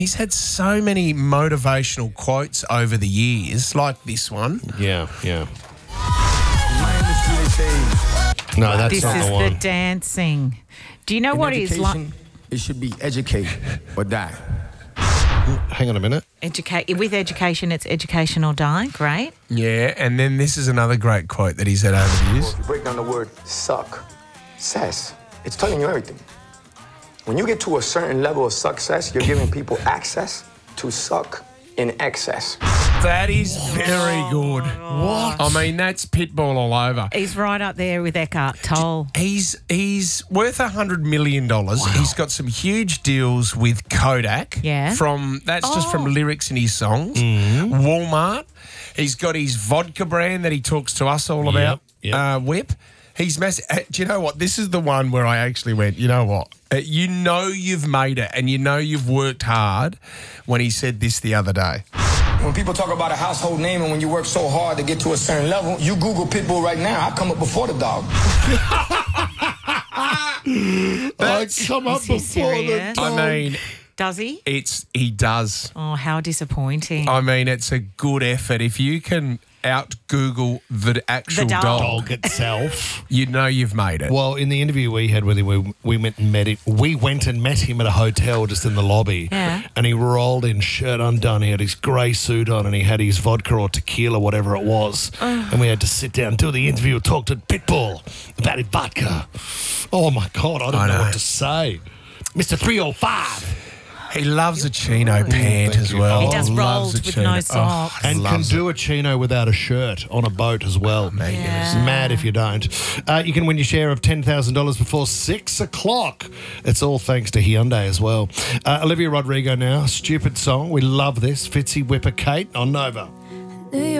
He's had so many motivational quotes over the years, like this one. Yeah. My industry, they say No, that's This not is the the one. dancing. Do you know in what he's like? education, it should be educate or die. Hang on a minute. With education, it's education or die. Great. Yeah, and then this is another great quote that he's had over the years. If you break down the word success, it's telling you everything. When you get to a certain level of success, you're giving people access to suck in excess. That is very good. What? I mean, that's Pitbull all over. He's right up there with Eckhart Tolle. He's worth $100 million. He's got some huge deals with Kodak. Yeah. Just from lyrics in his songs. Walmart. He's got his vodka brand that he talks to us all about. Yep. Whip. He's massive. Do you know what? This is the one where I actually went, you know what? You know you've made it and you know you've worked hard when he said this the other day. When people talk about a household name and when you work so hard to get to a certain level, you Google Pitbull right now, I come up before the dog. I come up Is he before the serious? dog. I mean, Does he? he does. Oh, how disappointing. I mean, it's a good effort. If you can out-Google the actual The dog. Dog itself. you know you've made it. Well, in the interview we had with him, we went and met him. We went and met him at a hotel just in the lobby. Yeah. And he rolled in, shirt undone. He had his grey suit on and he had his vodka or tequila, whatever it was. And we had to sit down, do the interview, talk to Pitbull about his vodka. Oh, my God, I don't know what to say. Mr. 305. He loves a chino pant Thank as you. well. He does Loves rolls a with chino. no socks. he And can loves it. do a chino without a shirt on a boat as well. Yeah. It's mad if you don't. You can win your share of $10,000 before 6 o'clock. It's all thanks to Hyundai as well. Olivia Rodrigo now, Stupid Song. We love this. Fitzy Whipper Kate on Nova.